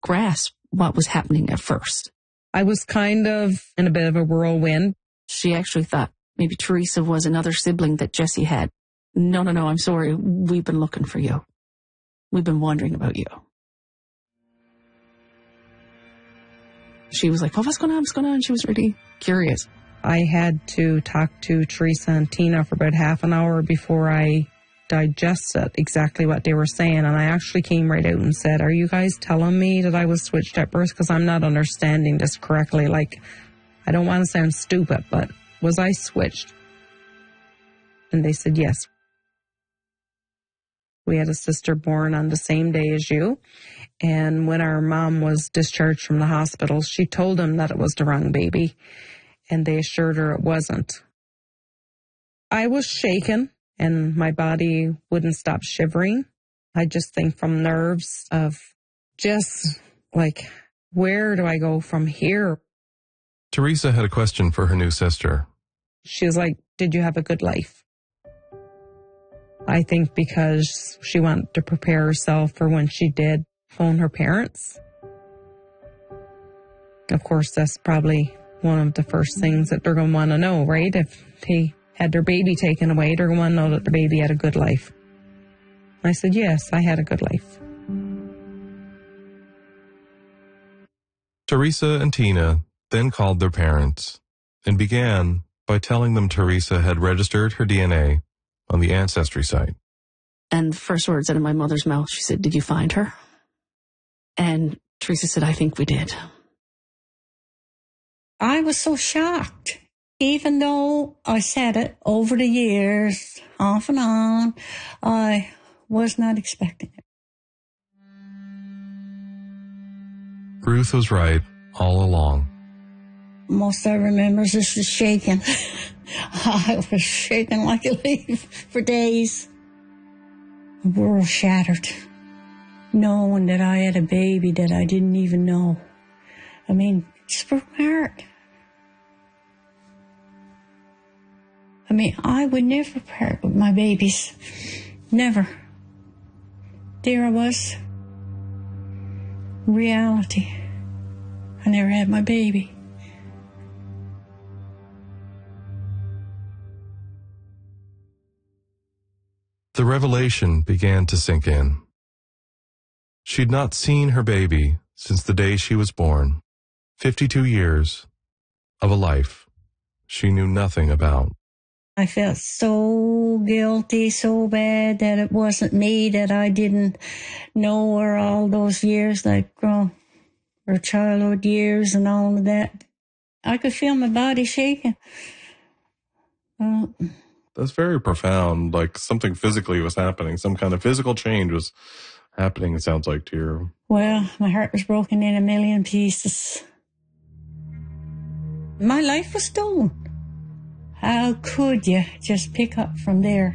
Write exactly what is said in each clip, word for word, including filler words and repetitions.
grasp what was happening at first. I was kind of in a bit of a whirlwind. She actually thought maybe Teresa was another sibling that Jesse had. No, no, no, I'm sorry. We've been looking for you. We've been wondering about you. She was like, oh, what's going on? What's going on? She was really curious. I had to talk to Teresa and Tina for about half an hour before I digested exactly what they were saying. And I actually came right out and said, are you guys telling me that I was switched at birth? Because I'm not understanding this correctly. Like, I don't want to sound stupid, but was I switched? And they said, yes. We had a sister born on the same day as you. And when our mom was discharged from the hospital, she told them that it was the wrong baby. And they assured her it wasn't. I was shaken and my body wouldn't stop shivering. I just think from nerves of just like, where do I go from here? Teresa had a question for her new sister. She was like, did you have a good life? I think because she wanted to prepare herself for when she did phone her parents. Of course, that's probably one of the first things that they're going to want to know, right? If they had their baby taken away, they're going to want to know that the baby had a good life. I said, yes, I had a good life. Teresa and Tina then called their parents and began by telling them Teresa had registered her D N A on the Ancestry site. And the first words out of my mother's mouth, she said, did you find her? And Teresa said, I think we did. I was so shocked. Even though I said it over the years, off and on, I was not expecting it. Ruth was right all along. Most I remember is just shaking. I was shaking like a leaf for days. The world shattered. Knowing that I had a baby that I didn't even know. I mean, it just broke my heart. I mean, I would never part with my babies. Never. There I was. Reality. I never had my baby. The revelation began to sink in. She'd not seen her baby since the day she was born. fifty-two years of a life she knew nothing about. I felt so guilty, so bad that it wasn't me, that I didn't know her all those years, like uh, her childhood years and all of that. I could feel my body shaking. Uh, That's very profound. Like something physically was happening. Some kind of physical change was happening, it sounds like, to you. Well, my heart was broken in a million pieces. My life was stolen. How could you just pick up from there?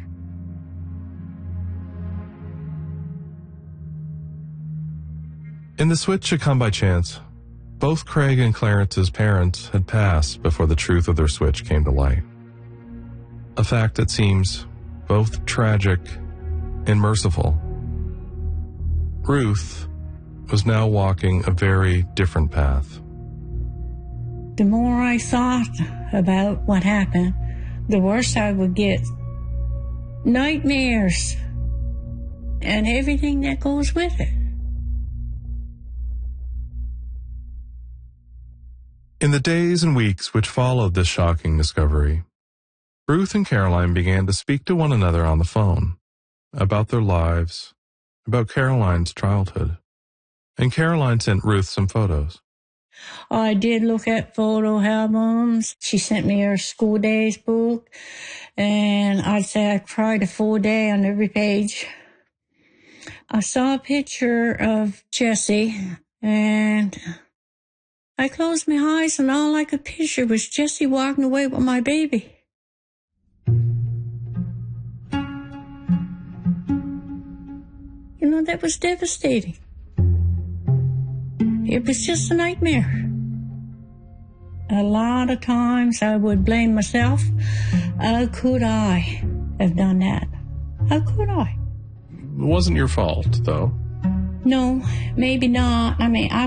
In the switch had come by chance. Both Craig and Clarence's parents had passed before the truth of their switch came to light. A fact that seems both tragic and merciful. Ruth was now walking a very different path. The more I thought about what happened, the worse I would get. Nightmares and everything that goes with it. In the days and weeks which followed this shocking discovery, Ruth and Caroline began to speak to one another on the phone about their lives, about Caroline's childhood. And Caroline sent Ruth some photos. I did look at photo albums. She sent me her school days book, and I'd say I cried a full day on every page. I saw a picture of Jesse, and I closed my eyes, and all I could picture was Jesse walking away with my baby. You know, that was devastating. It was just a nightmare. A lot of times I would blame myself. How could I have done that? How could I? It wasn't your fault, though. No, maybe not. I mean, I